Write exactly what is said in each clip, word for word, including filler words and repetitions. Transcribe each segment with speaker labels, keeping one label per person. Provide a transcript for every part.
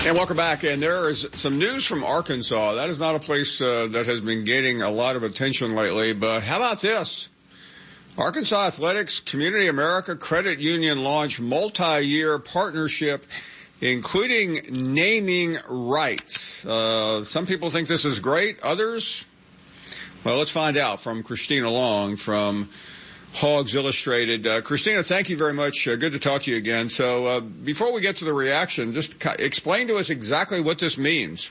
Speaker 1: And welcome back. And there is some news from Arkansas. That is not a place uh, that has been gaining a lot of attention lately. But how about this? Arkansas Athletics Community America Credit Union launched multi-year partnership, including naming rights. Uh, some people think this is great. Others, well, let's find out from Christina Long from Hogs Illustrated. Uh, Christina, thank you very much. Uh, good to talk to you again. So uh, before we get to the reaction, just explain to us exactly what this means.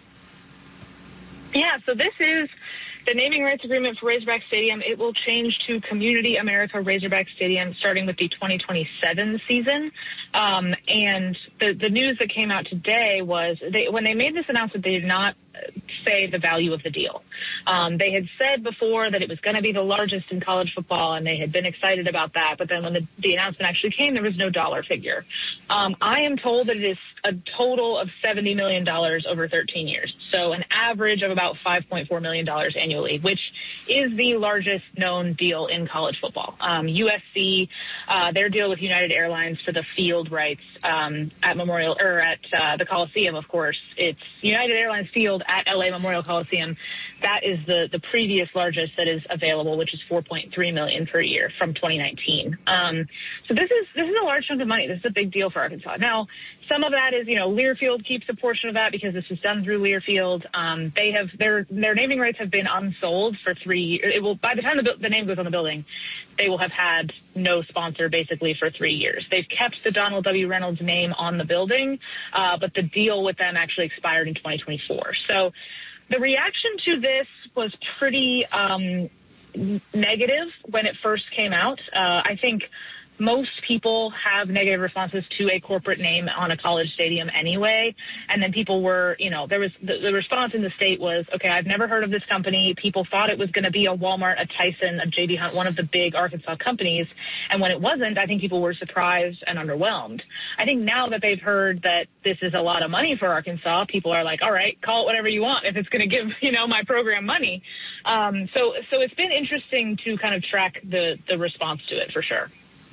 Speaker 2: Yeah, so this is the naming rights agreement for Razorback Stadium. It will change to Community America Razorback Stadium starting with the twenty twenty-seven season. Um, and the, the news that came out today was they, when they made this announcement, they did not say the value of the deal. Um, they had said before that it was going to be the largest in college football, and they had been excited about that. But then when the, the announcement actually came, there was no dollar figure. Um, I am told that it is a total of seventy million dollars over thirteen years. So an average of about five point four million dollars annually, which is the largest known deal in college football. Um, U S C, uh, their deal with United Airlines for the field rights um, at Memorial or at uh, the Coliseum, of course. It's United Airlines Field at L A Memorial Coliseum. That is the, the previous largest that is available, which is four point three million dollars per year from twenty nineteen. Um, so this is this is a large chunk of money. This is a big deal for Arkansas. Now, some of that is, you know, Learfield keeps a portion of that because this was done through Learfield. Um, they have their their naming rights have been unsold for three years. It will by the time the, the name goes on the building, they will have had no sponsor basically for three years. They've kept the Donald W. Reynolds name on the building, uh, but the deal with them actually expired in twenty twenty-four. So the reaction to this was pretty um, negative when it first came out. Uh, I think most people have negative responses to a corporate name on a college stadium anyway. And then people were, you know, there was the, the response in the state was, okay, I've never heard of this company. People thought it was going to be a Walmart, a Tyson, a J B. Hunt, one of the big Arkansas companies. And when it wasn't, I think people were surprised and underwhelmed. I think now that they've heard that this is a lot of money for Arkansas, people are like, all right, call it whatever you want if it's going to give, you know, my program money. Um, so, so it's been interesting to kind of track the, the response to it for sure.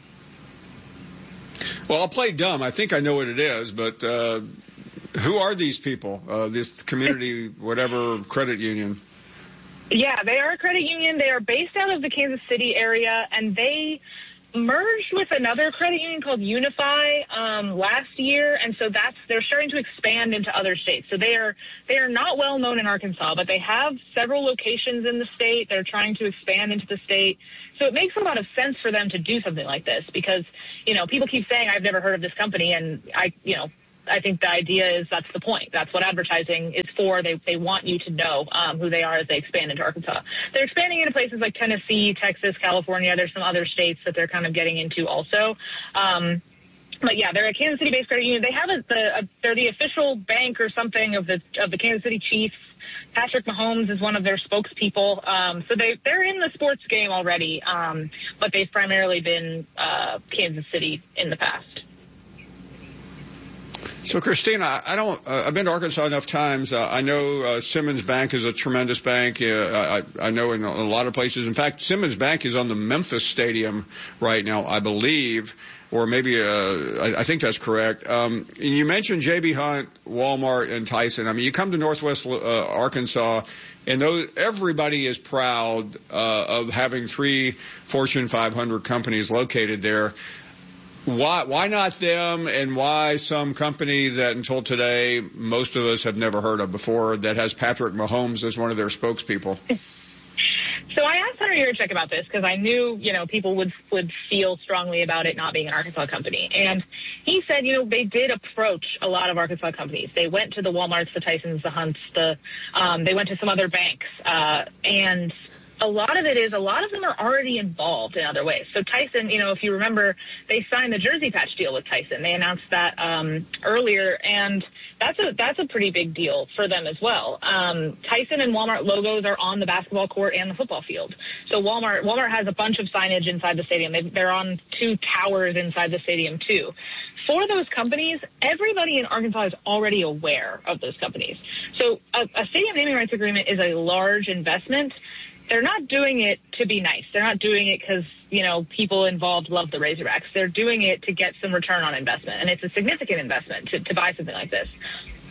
Speaker 1: Well, I'll play dumb. I think I know what it is, but uh, who are these people, uh, this community, whatever, credit union?
Speaker 2: Yeah, they are a credit union. They are based out of the Kansas City area, and they merged with another credit union called Unify um, last year, and so that's they're starting to expand into other states. So they are they are not well known in Arkansas, but they have several locations in the state. They're trying to expand into the state. So it makes a lot of sense for them to do something like this because, you know, people keep saying, I've never heard of this company. And I, you know, I think the idea is that's the point. That's what advertising is for. They they want you to know um, who they are as they expand into Arkansas. They're expanding into places like Tennessee, Texas, California. There's some other states that they're kind of getting into also. Um, but yeah, they're a Kansas City-based credit union. They have a, the, a, they're the official bank or something of the of the Kansas City Chiefs. Patrick Mahomes is one of their spokespeople. Um, so they, they're in the sports game already, um, but they've primarily been uh, Kansas City in the past.
Speaker 1: So, Christina, I don't. Uh, I've been to Arkansas enough times. Uh, I know uh, Simmons Bank is a tremendous bank. Uh, I, I know in a lot of places. In fact, Simmons Bank is on the Memphis Stadium right now, I believe, or maybe uh, I, I think that's correct. Um, you mentioned J B. Hunt, Walmart, and Tyson. I mean, you come to Northwest uh, Arkansas, and those, everybody is proud uh, of having three Fortune five hundred companies located there. Why, why not them, and why some company that until today most of us have never heard of before that has Patrick Mahomes as one of their spokespeople?
Speaker 2: So I asked Hunter Yurachek about this because I knew, you know, people would would feel strongly about it not being an Arkansas company. And he said, you know, they did approach a lot of Arkansas companies. They went to the Walmarts, the Tysons, the Hunts, the um, they went to some other banks, uh, and a lot of it is a lot of them are already involved in other ways. So Tyson, you know, if you remember, they signed the jersey patch deal with Tyson. They announced that um, earlier, and that's a that's a pretty big deal for them as well. Um, Tyson and Walmart logos are on the basketball court and the football field. So Walmart Walmart has a bunch of signage inside the stadium. They, they're on two towers inside the stadium too. For those companies, everybody in Arkansas is already aware of those companies. So a, a stadium naming rights agreement is a large investment. They're not doing it to be nice. They're not doing it because, you know, people involved love the Razorbacks. They're doing it to get some return on investment, and it's a significant investment to, to buy something like this.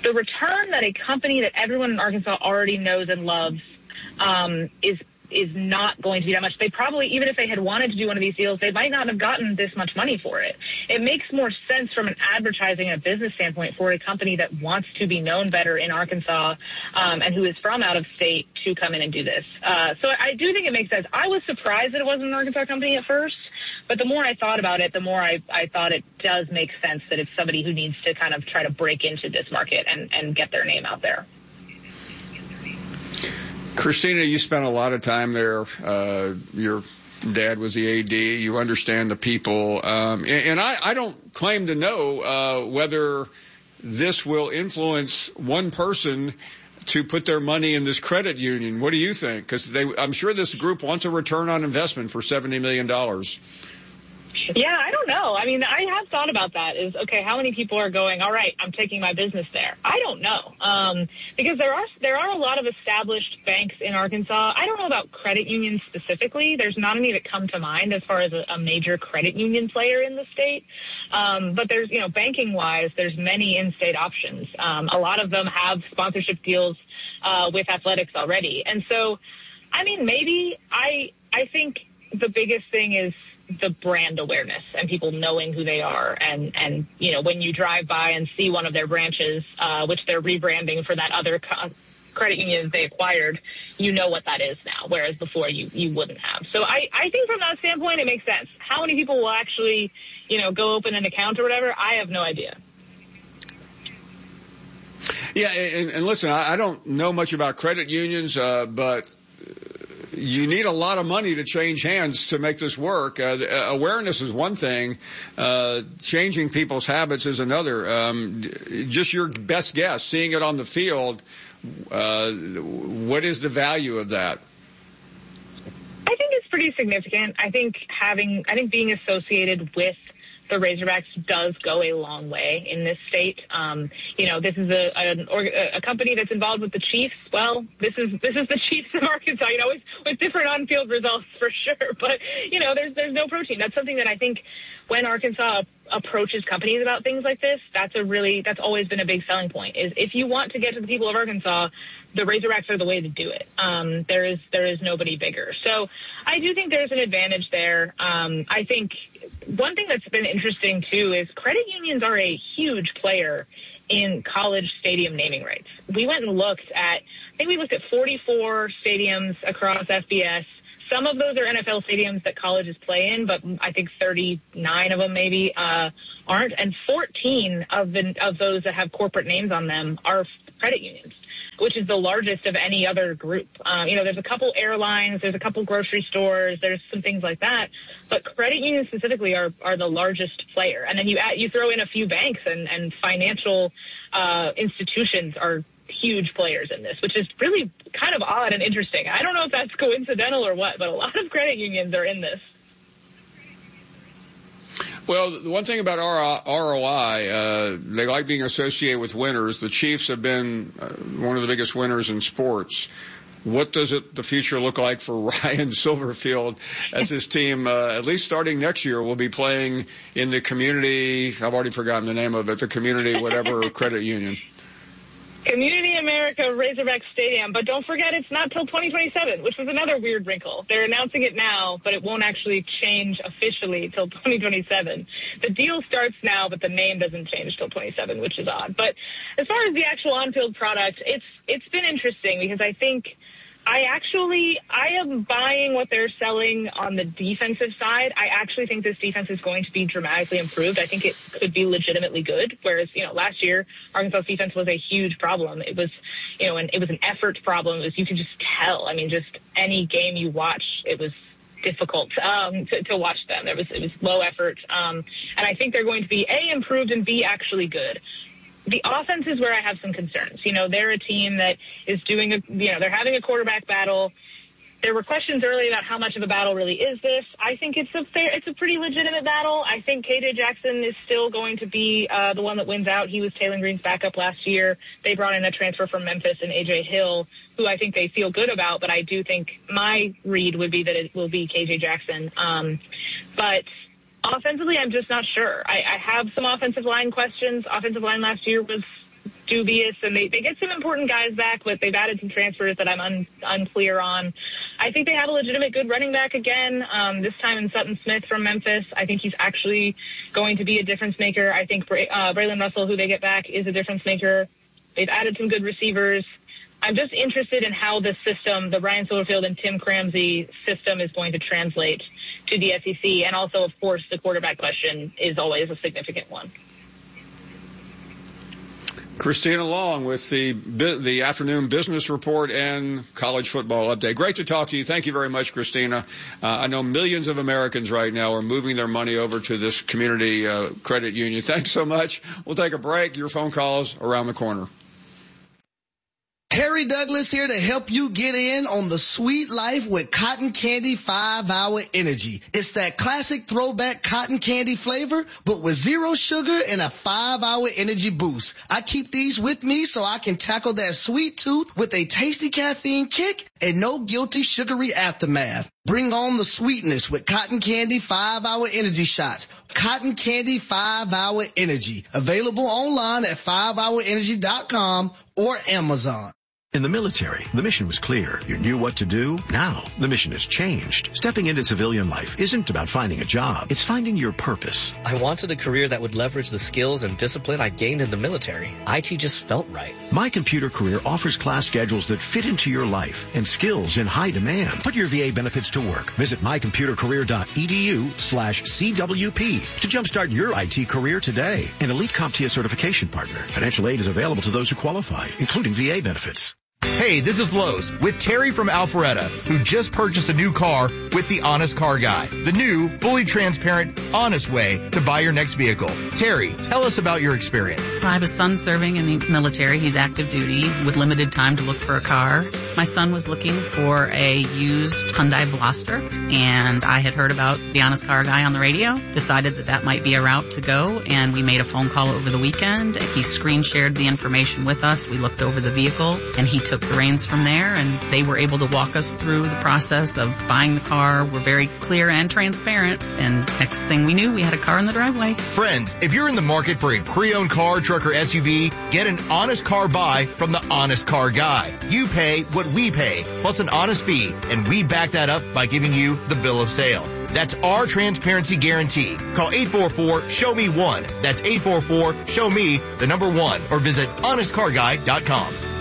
Speaker 2: the return that a company that everyone in Arkansas already knows and loves um, is is not going to be that much. They probably, even if they had wanted to do one of these deals, they might not have gotten this much money for it. It makes more sense from an advertising and a business standpoint for a company that wants to be known better in Arkansas um, and who is from out of state to come in and do this. Uh, so I do think it makes sense. I was surprised that it wasn't an Arkansas company at first, but the more I thought about it, the more I, I thought it does make sense that it's somebody who needs to kind of try to break into this market and, and get their name out there.
Speaker 1: Christina, you spent a lot of time there. Uh, your dad was the A D. You understand the people. Um, and, and I, I don't claim to know uh, whether this will influence one person to put their money in this credit union. What do you think? Because I'm sure this group wants a return on investment for seventy million dollars.
Speaker 2: Yeah, I don't know. I mean, I have thought about that is, okay, how many people are going, all right, I'm taking my business there? I don't know. Um, because there are, there are a lot of established banks in Arkansas. I don't know about credit unions specifically. There's not any that come to mind as far as a, a major credit union player in the state. Um, but there's, you know, banking wise, there's many in-state options. Um, a lot of them have sponsorship deals, uh, with athletics already. And so, I mean, maybe I, I think the biggest thing is the brand awareness and people knowing who they are. And, and, you know, when you drive by and see one of their branches, uh, which they're rebranding for that other co- credit union they acquired, you know what that is now, whereas before you, you wouldn't have. So I, I think from that standpoint, it makes sense. How many people will actually, you know, go open an account or whatever? I have no idea.
Speaker 1: Yeah, and, and listen, I, I don't know much about credit unions, uh, but you need a lot of money to change hands to make this work. Uh, awareness is one thing. Uh, changing people's habits is another. Um, just your best guess, seeing it on the field, uh, what is the value of that?
Speaker 2: I think it's pretty significant. I think having, I think being associated with the Razorbacks does go a long way in this state. Um, you know, this is a, a, a company that's involved with the Chiefs. Well, this is this is the Chiefs of Arkansas. You know, with, with different on-field results for sure. But you know, there's there's no protein. That's something that I think when Arkansas approaches companies about things like this, that's a really that's always been a big selling point. Is if you want to get to the people of Arkansas, the Razorbacks are the way to do it. Um, there is there is nobody bigger. So I do think there's an advantage there. Um, I think one thing that's been interesting, too, is credit unions are a huge player in college stadium naming rights. We went and looked at, I think we looked at forty-four stadiums across F B S. Some of those are N F L stadiums that colleges play in, but I think thirty-nine of them maybe uh, aren't. And fourteen of the of those that have corporate names on them are credit unions, which is the largest of any other group. Um, you know, there's a couple airlines, there's a couple grocery stores, there's some things like that. But credit unions specifically are, are the largest player. And then you add, you throw in a few banks and, and financial uh, institutions are huge players in this, which is really kind of odd and interesting. I don't know if that's coincidental or what, but a lot of credit unions are in this.
Speaker 1: Well, the one thing about R O I, uh, they like being associated with winners. The Chiefs have been uh, one of the biggest winners in sports. What does it, the future look like for Ryan Silverfield as his team, uh, at least starting next year, will be playing in the community, I've already forgotten the name of it, the community whatever credit union?
Speaker 2: Community America Razorback Stadium, but don't forget it's not till twenty twenty-seven, which was another weird wrinkle. They're announcing it now, but it won't actually change officially till twenty twenty-seven. The deal starts now, but the name doesn't change till twenty-seven, which is odd. But as far as the actual on-field product, it's it's been interesting because I think I actually, I am buying what they're selling on the defensive side. I actually think this defense is going to be dramatically improved. I think it could be legitimately good. Whereas, you know, last year, Arkansas defense was a huge problem. It was, you know, and it was an effort problem. It was, you could just tell. I mean, just any game you watch, it was difficult um, to, to watch them. It was, it was low effort. Um, and I think they're going to be A, improved, and B, actually good. The offense is where I have some concerns. You know, they're a team that is doing a, you know, they're having a quarterback battle. There were questions early about how much of a battle really is this. I think it's a fair, it's a pretty legitimate battle. I think K J Jackson is still going to be uh, the one that wins out. He was Taylor Green's backup last year. They brought in a transfer from Memphis and A J Hill, who I think they feel good about, but I do think my read would be that it will be K J Jackson. Um, but offensively, I'm just not sure. I, I have some offensive line questions. Offensive line last year was dubious, and they, they get some important guys back, but they've added some transfers that I'm un, unclear on. I think they have a legitimate good running back again, um, this time in Sutton Smith from Memphis. I think he's actually going to be a difference maker. I think Bra- uh, Braylon Russell, who they get back, is a difference maker. They've added some good receivers. I'm just interested in how the system, the Ryan Silverfield and Tim Cramsey system, is going to translate to the S E C. And also, of course, the quarterback question is always a significant one.
Speaker 1: Christina Long with the the afternoon business report and college football update. Great to talk to you. Thank you very much, Christina. Uh, I know millions of Americans right now are moving their money over to this community uh, credit union. Thanks so much. We'll take a break. Your phone calls around the corner.
Speaker 3: Harry Douglas here to help you get in on the sweet life with Cotton Candy five hour Energy. It's that classic throwback cotton candy flavor, but with zero sugar and a five hour energy boost. I keep these with me so I can tackle that sweet tooth with a tasty caffeine kick and no guilty sugary aftermath. Bring on the sweetness with Cotton Candy five hour Energy shots. Cotton Candy five hour Energy. Available online at five hour energy dot com or Amazon.
Speaker 4: In the military, the mission was clear. You knew what to do. Now, the mission has changed. Stepping into civilian life isn't about finding a job. It's finding your purpose.
Speaker 5: I wanted a career that would leverage the skills and discipline I gained in the military. I T just felt right.
Speaker 4: My Computer Career offers class schedules that fit into your life and skills in high demand. Put your V A benefits to work. Visit my computer career dot e d u slash C W P to jumpstart your I T career today. An Elite CompTIA certification partner. Financial aid is available to those who qualify, including V A benefits.
Speaker 6: Hey, this is Lowe's with Terry from Alpharetta, who just purchased a new car with the Honest Car Guy, the new, fully transparent, honest way to buy your next vehicle. Terry, tell us about your experience.
Speaker 7: I have a son serving in the military. He's active duty with limited time to look for a car. My son was looking for a used Hyundai Veloster, and I had heard about the Honest Car Guy on the radio, decided that that might be a route to go, and we made a phone call over the weekend. He screen shared the information with us. We looked over the vehicle, and he took the reins from there, and they were able to walk us through the process of buying the car. We're very clear and transparent, and next thing we knew, we had a car in the driveway.
Speaker 6: Friends, if you're in the market for a pre-owned car, truck, or S U V, get an honest car buy from the Honest Car Guy. You pay what we pay, plus an honest fee, and we back that up by giving you the bill of sale. That's our transparency guarantee. Call eight four four, show me one. That's eight four four, show me the number one, or visit honest car guy dot com.